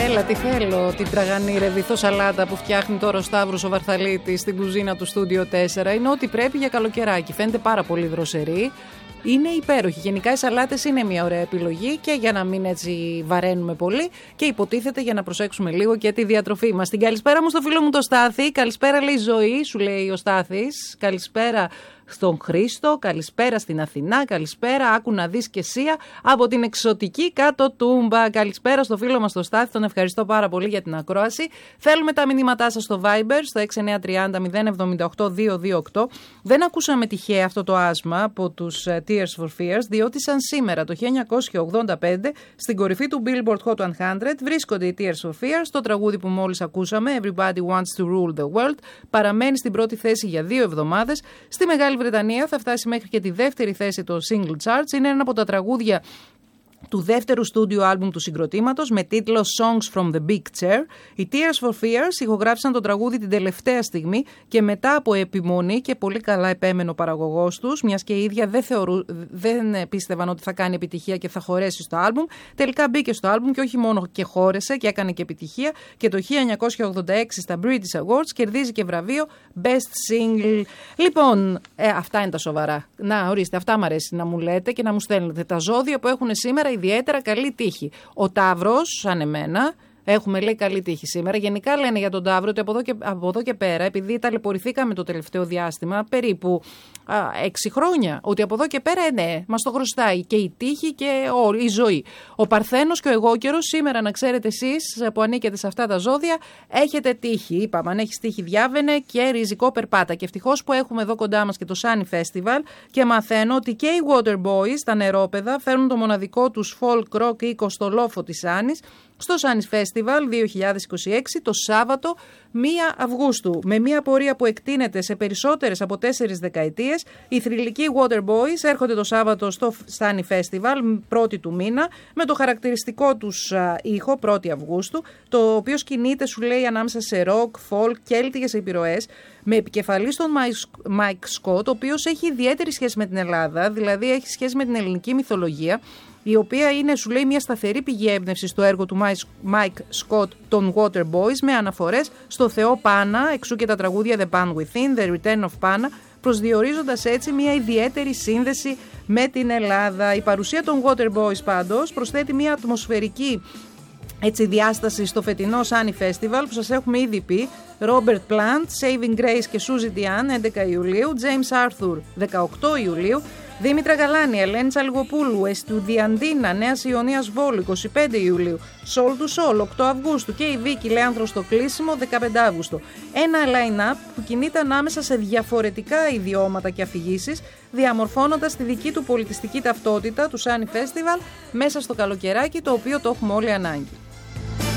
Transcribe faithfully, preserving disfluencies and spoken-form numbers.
Έλα, τι θέλω, την τραγανή ρεβιθό σαλάτα που φτιάχνει τώρα ο Σταύρος ο Βαρθαλίτης στην κουζίνα του Στούντιο τέσσερα. Είναι ό,τι πρέπει για καλοκαιράκι. Φαίνεται πάρα πολύ δροσερή. Είναι υπέροχη. Γενικά οι σαλάτες είναι μια ωραία επιλογή και για να μην έτσι βαραίνουμε πολύ και υποτίθεται για να προσέξουμε λίγο και τη διατροφή μας. Την καλησπέρα μου στο φίλο μου το Στάθη. Καλησπέρα λέει ζωή, σου λέει ο Στάθης. Καλησπέρα στον Χρήστο, καλησπέρα στην Αθηνά, καλησπέρα, άκου να δεις και Σία από την εξωτική κάτω Τούμπα. Καλησπέρα στο φίλο μας το Στάθη, τον ευχαριστώ πάρα πολύ για την ακρόαση. Θέλουμε τα μηνύματά σας στο Viber, στο έξι εννιά τρία μηδέν μηδέν επτά οκτώ δύο δύο οκτώ. Δεν ακούσαμε τυχαία αυτό το άσμα από τους Tears for Fears, διότι σαν σήμερα το χίλια εννιακόσια ογδόντα πέντε στην κορυφή του Billboard Hot εκατό βρίσκονται οι Tears for Fears. Το τραγούδι που μόλις ακούσαμε, Everybody Wants to Rule the World, παραμένει στην πρώτη θέση για δύο εβδομάδες. Στη Μεγάλη Βρετανία θα φτάσει μέχρι και τη δεύτερη θέση των Single Charts. Είναι ένα από τα τραγούδια του δεύτερου στούντιο άλμπουμ του συγκροτήματος με τίτλο Songs from the Big Chair. Οι Tears for Fears ηχογράφησαν το τραγούδι την τελευταία στιγμή και μετά από επιμονή και πολύ καλά επέμενε ο παραγωγός τους, μιας και οι ίδια δεν, θεωρού, δεν πίστευαν ότι θα κάνει επιτυχία και θα χωρέσει στο άλμπουμ. Τελικά μπήκε στο άλμπουμ και όχι μόνο και χώρεσε και έκανε και επιτυχία και το χίλια εννιακόσια ογδόντα έξι στα British Awards κερδίζει και βραβείο Best Single. Λοιπόν, ε, αυτά είναι τα σοβαρά. Να, ορίστε, αυτά μου αρέσει να μου λέτε και να μου στέλνετε. Τα ζώδια που έχουν σήμερα ιδιαίτερα καλή τύχη. Ο Ταύρος, σαν εμένα, έχουμε λέει καλή τύχη σήμερα. Γενικά λένε για τον Ταύρο ότι από εδώ και, από εδώ και πέρα, επειδή ταλαιπωρηθήκαμε το τελευταίο διάστημα, περίπου α, έξι χρόνια, ότι από εδώ και πέρα, ε, ναι, μας το χρωστάει και η τύχη και ό, η ζωή. Ο Παρθένος και ο Εγώκερος, σήμερα να ξέρετε εσείς που ανήκετε σε αυτά τα ζώδια, έχετε τύχη. Είπαμε, αν έχεις τύχη διάβαινε και ριζικό περπάτα. Και ευτυχώς που έχουμε εδώ κοντά μας και το Sunny Festival και μαθαίνω ότι και οι Water Boys, τα νερόπεδα, φέρνουν το μοναδικό τους folk rock οίκο στο λόφο της Άνης, στο Sunny Festival δύο χιλιάδες είκοσι έξι το Σάββατο πρώτη Αυγούστου. Με μια πορεία που εκτείνεται σε περισσότερες από τέσσερις δεκαετίες, οι θρυλικοί Water Boys έρχονται το Σάββατο στο Sunny Festival πρώτη του μήνα με το χαρακτηριστικό τους α, ήχο πρώτη Αυγούστου, το οποίο κινείται σου λέει ανάμεσα σε rock, folk, κέλτικες επιρροές, με επικεφαλή τον Mike Scott, ο οποίος έχει ιδιαίτερη σχέση με την Ελλάδα, δηλαδή έχει σχέση με την ελληνική μυθολογία, η οποία είναι, σου λέει, μια σταθερή πηγή έμπνευση στο έργο του Mike Scott των Water Boys, με αναφορές στο θεό Πάνα, εξού και τα τραγούδια The Pan Within, The Return of Pana, προσδιορίζοντας έτσι μια ιδιαίτερη σύνδεση με την Ελλάδα. Η παρουσία των Water Boys πάντως προσθέτει μια ατμοσφαιρική έτσι, διάσταση στο φετινό Sunny Festival που σας έχουμε ήδη πει. Robert Plant, Saving Grace και Suzy Diane έντεκα Ιουλίου, James Arthur δεκαοκτώ Ιουλίου, Δήμητρα Γαλάνη, Ελένη Τσαλιγοπούλου, Εστουδιαντίνα, Νέας Ιωνίας Βόλου είκοσι πέντε Ιουλίου, Soul to Soul οκτώ Αυγούστου και η Βίκη Λέανδρο στο κλείσιμο δεκαπέντε Αυγούστου. Ένα line-up που κινείται ανάμεσα σε διαφορετικά ιδιώματα και αφηγήσεις, διαμορφώνοντας τη δική του πολιτιστική ταυτότητα του Sunny Festival μέσα στο καλοκαιράκι, το οποίο το έχουμε όλοι ανάγκη.